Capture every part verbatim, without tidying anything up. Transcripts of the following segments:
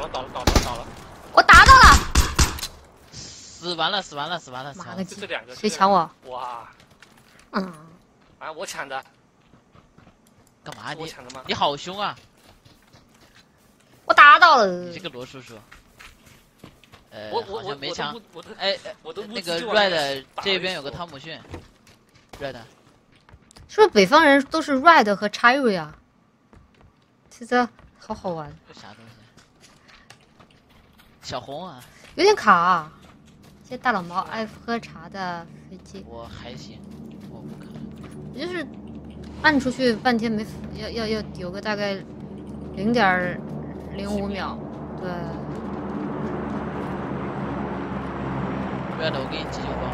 倒了倒了倒了！ 我打到了！ 死完了死完了死完了！ 妈个鸡！ 就这两个。 谁抢我？ 哇！ 嗯。 啊，我抢的。 干嘛你？ 我抢的吗？ 你好凶啊！ 我打到了。 你这个罗叔叔。呃， 我我好像没枪。 我都哎， 我都那个 Red 这边有个汤姆逊。Red。 是不是北方人都是 Red 和 Cherry 啊？其实好好玩。 这啥东西？小红啊。 有点卡、啊。谢谢大老毛爱喝茶的飞机。 我还行，我不卡。 我就是按出去半天没，要要要有个大概零点零五秒。对。 Red，我给你急救包。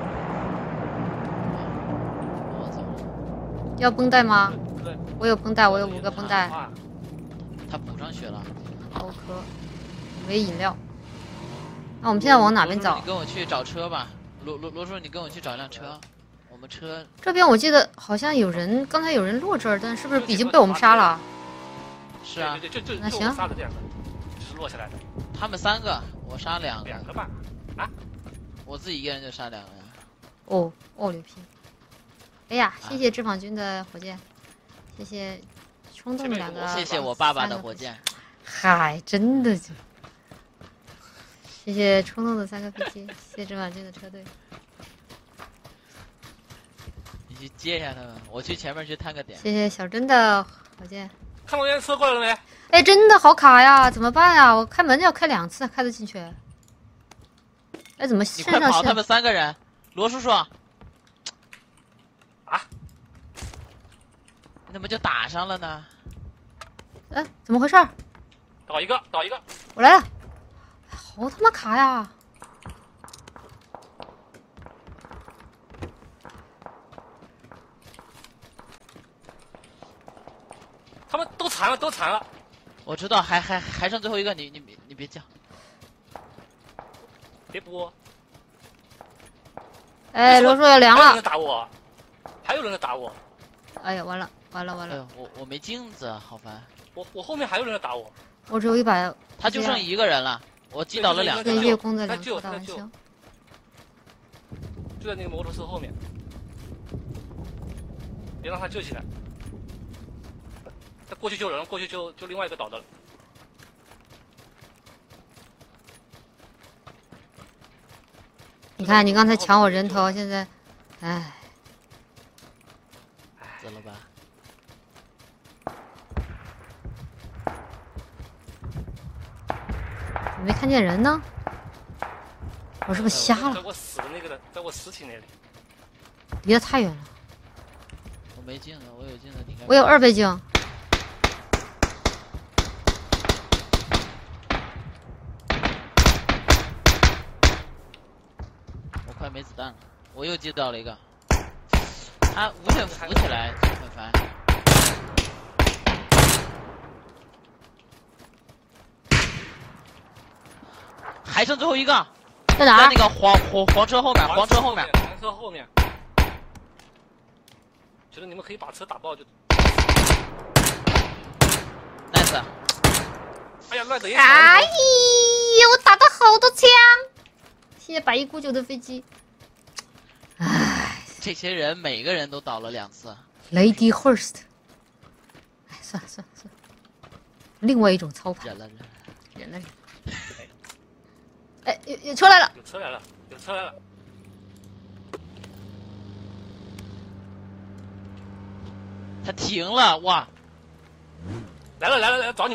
我走了。 要绷带吗？ 对。 我有绷带，我有五个绷带。 他补上血了。 好渴，没饮料。那我们现在往哪边走？ 你跟我去找车吧，罗罗罗叔，你跟我去找辆车。我们车这边我记得好像有人，刚才有人落这儿，但是不是已经被我们杀了？ 是啊， 对对对，就那行。 杀的这两个，就是落下来的。 他们三个，我杀两个。 两个吧？啊？ 我自己一个人就杀两个呀。 哦哦，牛批！哎呀，谢谢脂肪君的火箭，谢谢冲动两个， 谢谢我爸爸的火箭。 嗨，真的就。谢谢冲动的三个飞机，谢谢脂肪君的车队。 你去接一下他们，我去前面去探个点。 谢谢小珍的火箭。 看到人车过来了没？ 哎，真的好卡呀，怎么办呀？我开门要开两次，开得进去。哎，怎么你快跑！他们三个人，罗叔叔。啊？你怎么就打上了呢？ 哎，怎么回事？ 倒一个，倒一个。 我来了。好他妈卡呀！ 他们都残了，都残了。 我知道，还还还剩最后一个，你你你你别叫， 别播。 哎，罗叔要凉了。 还有人打我，还有人在打我。 哎呀，完了完了完了！ 哎、我我没镜子，好烦。 我我后面还有人在打我。 我只有一把。 他就剩一个人了，我击倒了两个。 叶公的两个大完星。 就在那个摩托车后面，别让他救起来。他过去救人，过去救救另外一个倒的了。 你看，你刚才抢我人头，现在，唉， 死了吧？ 没看见人呢？我是不是瞎了？ 在我死的那个的，在我尸体那里。 离得太远了。 我没镜子，我有镜子，你看。 我有二倍镜。 我快没子弹了，我又击倒了一个。他无限浮起来就很烦。还剩最后一个。 在哪？ 在那个黄黄黄车后面，黄车后面， 黄车后面。觉得你们可以把车打爆就。 nice。 哎呀，赖的也。 哎呀，我打到好多枪！谢谢百亿孤九的飞机。唉， 这些人每个人都倒了两次。 Lady Hurst。哎，算了算了算了，另外一种操盘。 忍了忍了忍了忍。哎，有有车来了！ 有车来了，有车来了。 他停了，哇！ 来了来了来了，找你们。